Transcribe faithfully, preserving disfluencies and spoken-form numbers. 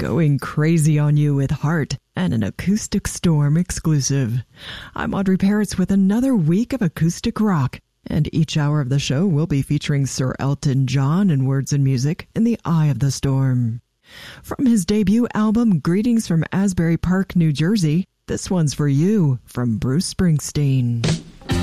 going crazy on you with Heart and an Acoustic Storm exclusive. I'm Audrey Peretz with another week of acoustic rock, and each hour of the show will be featuring Sir Elton John and words and music in the eye of the storm. From his debut album, Greetings from Asbury Park, New Jersey, this one's for you from Bruce Springsteen.